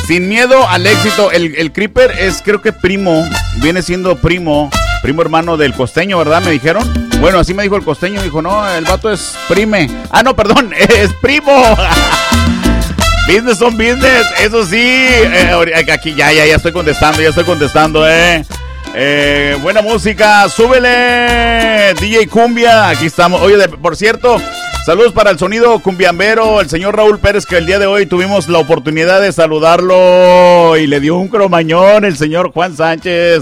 Sin miedo al éxito. El Creeper es, creo que viene siendo primo hermano del Costeño, ¿verdad? Me dijeron. Bueno, así me dijo el Costeño. Dijo, no, el vato es prime. Ah, no, perdón, es primo. Business son business, eso sí. Aquí ya estoy contestando, buena música, súbele, DJ Cumbia, aquí estamos. Oye, por cierto, saludos para el sonido cumbiambero, el señor Raúl Pérez, que el día de hoy tuvimos la oportunidad de saludarlo y le dio un cromañón el señor Juan Sánchez.